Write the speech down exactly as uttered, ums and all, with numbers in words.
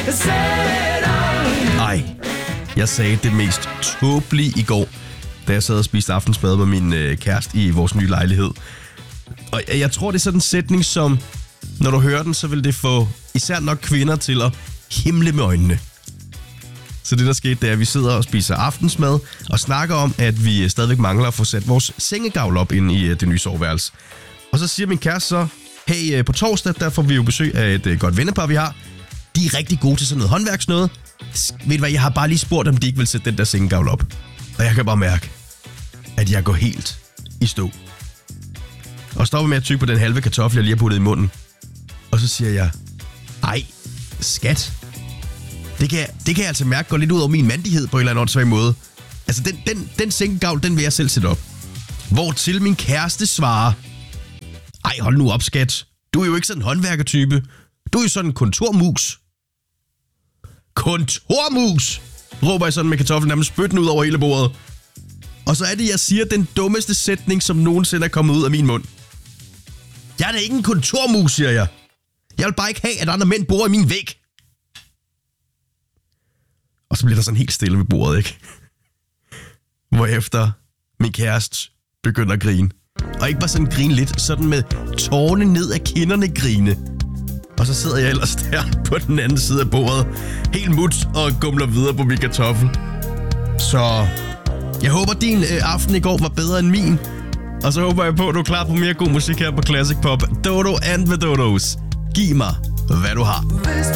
Ej, jeg sagde det mest tåbelige i går, da jeg sad og spiste aftensmad med min øh, kæreste i vores nye lejlighed. Og jeg, jeg tror, det er sådan en sætning, som, når du hører den, så vil det få især nok kvinder til at himle med øjnene. Så det, der skete, det er, at vi sidder og spiser aftensmad og snakker om, at vi stadigvæk mangler at få sat vores sengegavl op ind i det nye soveværelse. Og så siger min kæreste så, hey, på torsdag, der får vi jo besøg af et godt vennepar, vi har. De er rigtig gode til sådan noget håndværksnøde. Ved du hvad, jeg har bare lige spurgt, om de ikke vil sætte den der sengegavl op. Og jeg kan bare mærke, at jeg går helt i stå. Og stopper med at tygge på den halve kartoffel, jeg lige har puttet i munden. Og så siger jeg, ej, skat. Det kan, det kan jeg altså mærke går lidt ud over min mandighed på en eller anden åndssvag måde. Altså, den, den, den sengegavl, den vil jeg selv sætte op. Hvor til min kæreste svarer, ej, hold nu op, skat. Du er jo ikke sådan en håndværkertype. Du er jo sådan en kontormus. Kontormus! Råber jeg sådan med kartoflen nærmest spytten ud over hele bordet. Og så er det, jeg siger den dummeste sætning, som nogensinde er kommet ud af min mund. Jeg er da ikke en kontormus, siger jeg. Jeg vil bare ikke have, at andre mænd bor i min væg. Og så bliver der sådan helt stille ved bordet, ikke? Hvorefter min kæreste begynder at grine. Og ikke bare sådan grine lidt, sådan med tårne ned af kinderne grine. Og så sidder jeg ellers der på den anden side af bordet, helt mut og gumler videre på min kartoffel. Så jeg håber, din øh, aften i går var bedre end min. Og så håber jeg på, at du er klar på mere god musik her på Classic Pop. Dodo and the Dodos. Giv mig, hvad du har.